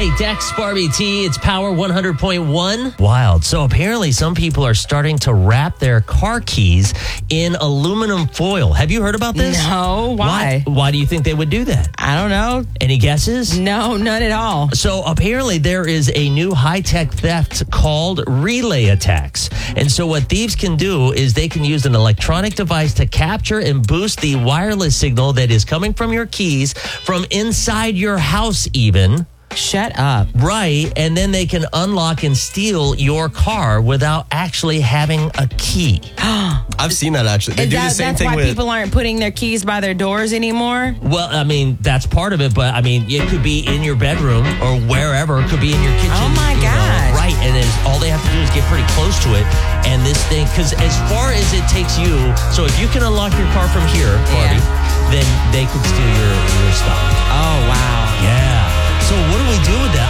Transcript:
Hey, Dex, Barbie T, it's Power 100.1. Wild. So apparently some people are starting to wrap their car keys in aluminum foil. Have you heard about this? No, why? Why do you think they would do that? I don't know. Any guesses? No, none at all. So apparently there is a new high-tech theft called relay attacks. And so what thieves can do is they can use an electronic device to capture and boost the wireless signal that is coming from your keys from inside your house even. Shut up. Right, and then they can unlock and steal your car without actually having a key. I've seen that actually. They do the same that's thing why with people aren't putting their keys by their doors anymore? Well, I mean, that's part of it, but I mean, it could be in your bedroom or wherever. It could be in your kitchen. Oh, my you know, gosh. right, and then all they have to do is get pretty close to it. And this thing, because as far as it takes you, so if you can unlock your car from here, Barbie, then they could steal your stuff. Oh, wow. Yeah. So what do we do with that?